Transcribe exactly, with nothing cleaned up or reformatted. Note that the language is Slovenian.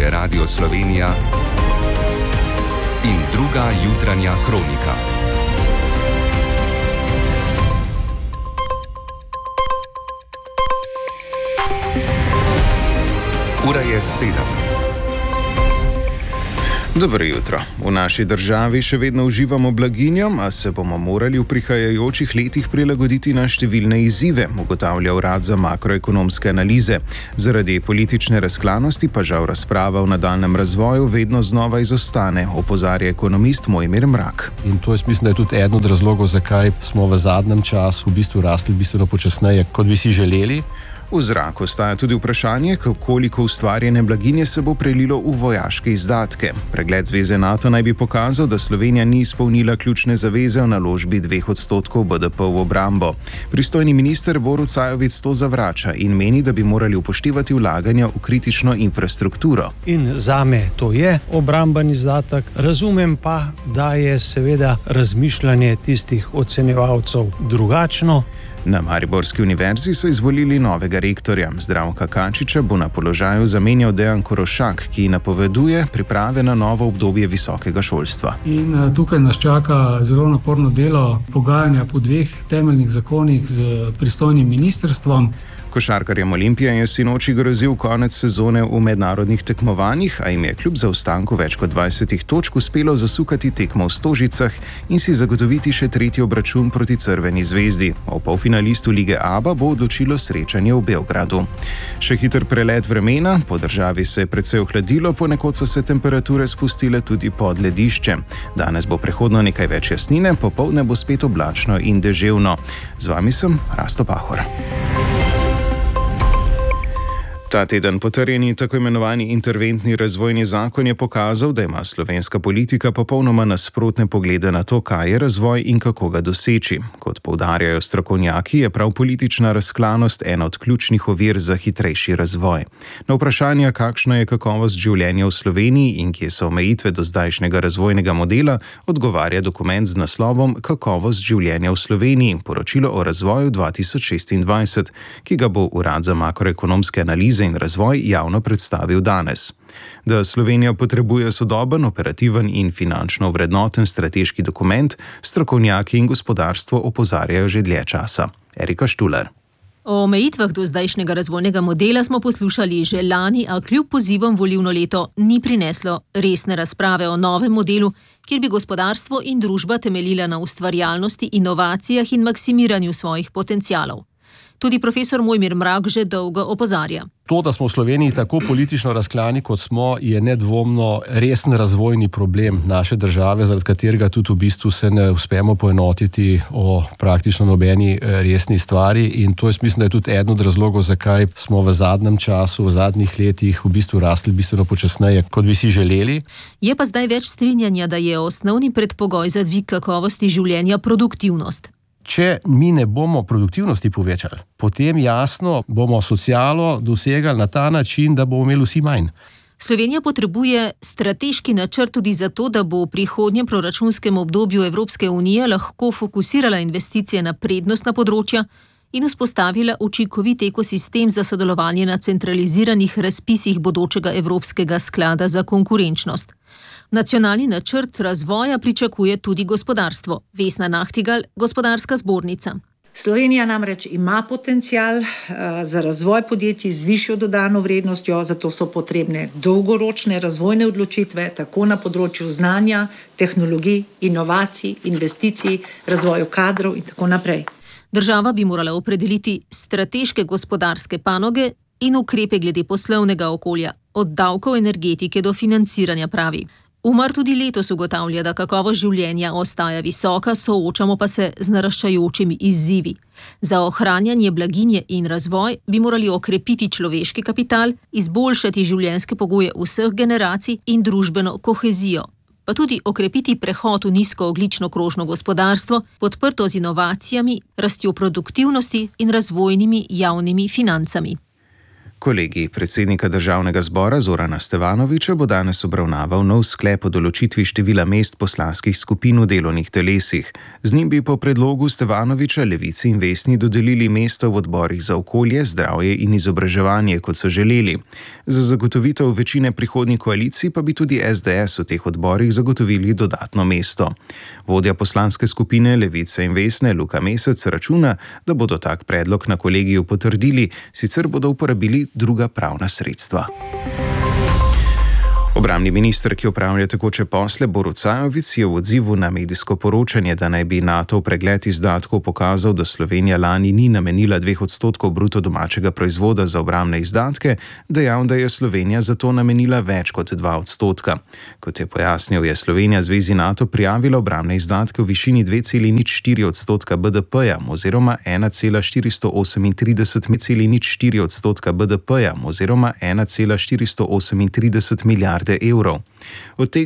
je Radio Slovenija in druga jutranja kronika. Ura je sedem. Dobro jutro. V naši državi še vedno uživamo blaginjo, a se bomo morali v prihajajočih letih prilagoditi na številne izzive, ugotavlja Urad za makroekonomske analize. Zaradi politične razklanosti pa žal razprava o nadaljnjem razvoju vedno znova izostane, opozarja ekonomist Mojmir Mrak. In to jaz mislim, da je tudi eden od razlogov, zakaj smo v zadnjem času v bistvu rasli bistveno počasneje, kot bi si želeli. V zraku ostaja tudi vprašanje, koliko ustvarjene blaginje se bo prelilo v vojaške izdatke. Pregled Zveze NATO naj bi pokazal, da Slovenija ni izpolnila ključne zaveze o naložbi dveh odstotkov B D P v obrambo. Pristojni minister Borut Sajovic to zavrača in meni, da bi morali upoštevati vlaganja v kritično infrastrukturo. In zame to je obramben izdatek. Razumem pa, da je seveda razmišljanje tistih ocenjevalcev drugačno. Na Mariborski univerzi so izvolili novega rektorja. Zdravka Kačiča bo na položaju zamenjal Dejan Korošak, ki napoveduje priprave na novo obdobje visokega šolstva. In tukaj nas čaka zelo naporno delo, pogajanja po dveh temeljnih zakonih z pristojnim ministrstvom. Košarkarjem Olimpije je sinoči grozil konec sezone v mednarodnih tekmovanjih, a jim je kljub zaostanku več kot dvajsetih točk uspelo zasukati tekmo v Stožicah in si zagotoviti še tretji obračun proti Crveni zvezdi. O polfinalistu lige ABA bo odločilo srečanje v Beogradu. Še hiter prelet vremena, po državi se je precej ohladilo, ponekod so se temperature spustile tudi pod ledišče. Danes bo prehodno nekaj več jasnine, popoldne bo spet oblačno in deževno. Z vami sem Rasto Pahor. Ta teden potrjeni tako imenovani interventni razvojni zakon je pokazal, da ima slovenska politika popolnoma nasprotne poglede na to, kaj je razvoj in kako ga doseči. Kot poudarjajo strokovnjaki, je prav politična razklanost ena od ključnih ovir za hitrejši razvoj. Na vprašanje, kakšna je kakovost življenja v Sloveniji in kje so omejitve do zdajšnjega razvojnega modela, odgovarja dokument z naslovom Kakovost življenja v Sloveniji, poročilo o razvoju dva tisoč šestindvajset, ki ga bo Urad za makroekonomske analize in razvoj javno predstavil danes. Da Slovenija potrebuje sodoben, operativen in finančno vrednoten strateški dokument, strokovnjaki in gospodarstvo opozarjajo že dlje časa. Erika Štuler. O omejitvah do zdajšnjega razvojnega modela smo poslušali že lani, a kljub pozivom volilno leto ni prineslo resne razprave o novem modelu, kjer bi gospodarstvo in družba temeljila na ustvarjalnosti, inovacijah in maksimiranju svojih potencialov. Tudi profesor Mojmir Mrak že dolgo opozarja. To, da smo v Sloveniji tako politično razklani, kot smo, je nedvomno resen razvojni problem naše države, zaradi katerega tudi v bistvu se ne uspemo poenotiti o praktično nobeni resni stvari. In to jaz mislim, da je tudi eden od razlogov, zakaj smo v zadnjem času, v zadnjih letih v bistvu rasli bistveno počasneje, kot bi si želeli. Je pa zdaj več strinjanja, da je osnovni predpogoj za dvig kakovosti življenja produktivnost. Če mi ne bomo produktivnosti povečali, potem jasno bomo socialo dosegali na ta način, da bomo imeli vsi manj. Slovenija potrebuje strateški načrt tudi zato, da bo v prihodnjem proračunskem obdobju Evropske unije lahko fokusirala investicije na prednostna področja in vzpostavila učinkovit ekosistem za sodelovanje na centraliziranih razpisih bodočega Evropskega sklada za konkurenčnost. Nacionalni načrt razvoja pričakuje tudi gospodarstvo. Vesna Nahtigal, Gospodarska zbornica. Slovenija namreč ima potencial uh, za razvoj podjetij z višjo dodano vrednostjo, zato so potrebne dolgoročne razvojne odločitve tako na področju znanja, tehnologij, inovacij, investicij, razvoju kadrov in tako naprej. Država bi morala opredeliti strateške gospodarske panoge in ukrepe glede poslovnega okolja, od davkov energetike do financiranja, pravi. Umar tudi letos ugotavlja, da kakovost življenja ostaja visoka, soočamo pa se z naraščajočimi izzivi. Za ohranjanje blaginje in razvoj bi morali okrepiti človeški kapital, izboljšati življenjske pogoje vseh generacij in družbeno kohezijo, pa tudi okrepiti prehod v nizkoogljično krožno gospodarstvo, podprto z inovacijami, rastjo produktivnosti in razvojnimi javnimi financami. Kolegij predsednika državnega zbora Zorana Stevanoviča bo danes obravnaval nov sklep o določitvi števila mest poslanskih skupin v delovnih telesih. Z njim bi po predlogu Stevanoviča Levici in Vesni dodelili mesto v odborih za okolje, zdravje in izobraževanje, kot so želeli. Za zagotovitev večine prihodnjih koalicij pa bi tudi es de es v teh odborih zagotovili dodatno mesto. Vodja poslanske skupine Levice in Vesne Luka Mesec računa, da bodo tak predlog na kolegiju potrdili, sicer bodo uporabili druga pravna sredstva. Obrambni minister, ki opravlja tekoče posle, Borut Sajovic, je v odzivu na medijsko poročanje, da naj bi NATO pregled izdatkov pokazal, da Slovenija lani ni namenila dveh odstotkov bruto domačega proizvoda za obrambne izdatke, dejal, da je Slovenija zato namenila več kot dva odstotka. Kot je pojasnil, je Slovenija Zvezi NATO prijavila obrambne izdatke v višini dve celi nič štiri odstotka be de peja oziroma ena cela štiristo osemintrideset odstotka be de peja oziroma ena cela štiristo osemintrideset milijarde evrov. Od tega